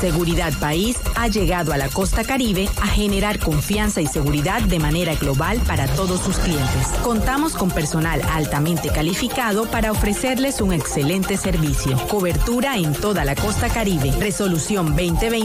Seguridad País ha llegado a la costa Caribe a generar confianza y seguridad de manera global para todos sus clientes. Contamos con personal altamente calificado para ofrecerles un excelente servicio. Cobertura en toda la costa Caribe. Resolución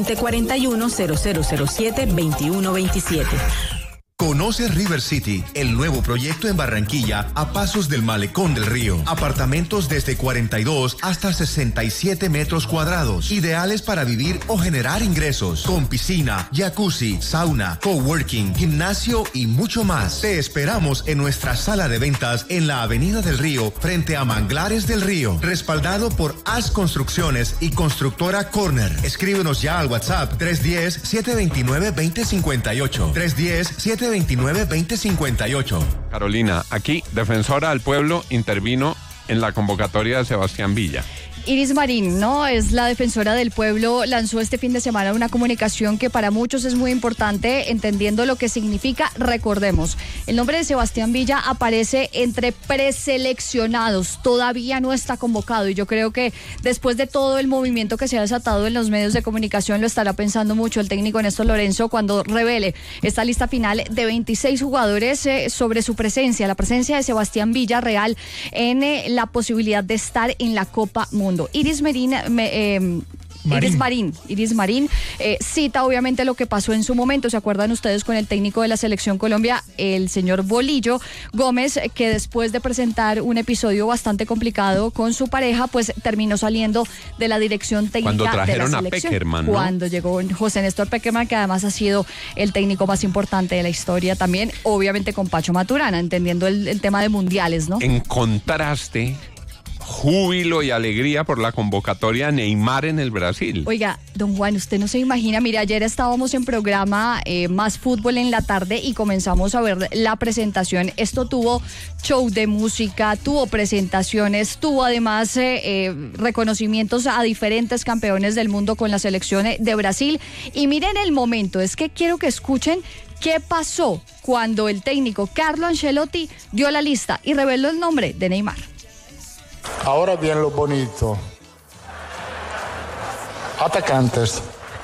2020-41-0007-2127. Conoce River City, el nuevo proyecto en Barranquilla, a pasos del Malecón del Río. Apartamentos desde 42 hasta 67 metros cuadrados, ideales para vivir o generar ingresos, con piscina, jacuzzi, sauna, coworking, gimnasio y mucho más. Te esperamos en nuestra sala de ventas en la Avenida del Río, frente a Manglares del Río, respaldado por AS Construcciones y Constructora Corner. Escríbenos ya al WhatsApp 310-729-2058. 310-729-2058. Carolina, aquí, Defensora del Pueblo intervino en la convocatoria de Sebastián Villa. Iris Marín, ¿no? Es la defensora del pueblo, lanzó este fin de semana una comunicación que para muchos es muy importante, entendiendo lo que significa. Recordemos, el nombre de Sebastián Villa aparece entre preseleccionados, todavía no está convocado, y yo creo que después de todo el movimiento que se ha desatado en los medios de comunicación, lo estará pensando mucho el técnico Néstor Lorenzo cuando revele esta lista final de 26 jugadores sobre su presencia, la presencia de Sebastián Villa real en la posibilidad de estar en la Copa Mundial. Iris Marín cita obviamente lo que pasó en su momento. ¿Se acuerdan ustedes con el técnico de la Selección Colombia, el señor Bolillo Gómez, que después de presentar un episodio bastante complicado con su pareja, pues terminó saliendo de la dirección técnica de la selección? Cuando trajeron a Pekerman, ¿no? Cuando llegó José Néstor Pekerman, que además ha sido el técnico más importante de la historia también, obviamente con Pacho Maturana, entendiendo el tema de mundiales, ¿no? En contraste, júbilo y alegría por la convocatoria a Neymar en el Brasil. Oiga, don Juan, usted no se imagina, mire, ayer estábamos en programa Más Fútbol en la tarde y comenzamos a ver la presentación. Esto tuvo show de música, tuvo presentaciones, tuvo además reconocimientos a diferentes campeones del mundo con la selección de Brasil. Y miren el momento, es que quiero que escuchen qué pasó cuando el técnico Carlo Ancelotti dio la lista y reveló el nombre de Neymar. Ahora viene lo bonito. Atacantes.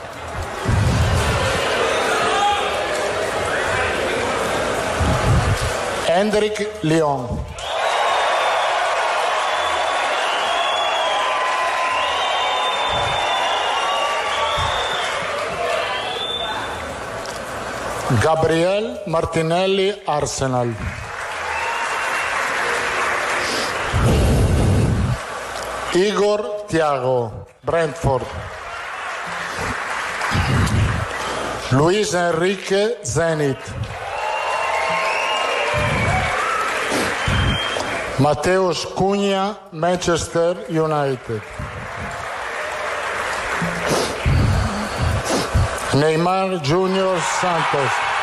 Hendrik León. Gabriel Martinelli, Arsenal. Igor Thiago, Brentford. Luis Enrique, Zenit. Mateus Cunha, Manchester United. Neymar Junior, Santos.